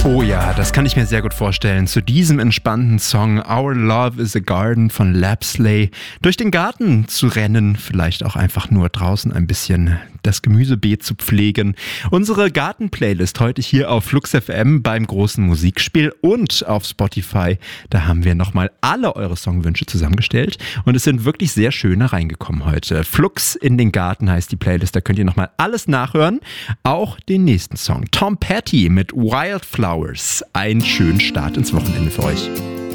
Oh ja, das kann ich mir sehr gut vorstellen. Zu diesem entspannten Song Our Love is a Garden von Lapsley durch den Garten zu rennen, vielleicht auch einfach nur draußen ein bisschen das Gemüsebeet zu pflegen. Unsere Garten-Playlist heute hier auf Flux FM beim großen Musikspiel und auf Spotify. Da haben wir nochmal alle eure Songwünsche zusammengestellt und es sind wirklich sehr schöne reingekommen heute. Flux in den Garten heißt die Playlist, da könnt ihr nochmal alles nachhören. Auch den nächsten Song. Tom Petty mit Wildflowers. Einen schönen Start ins Wochenende für euch.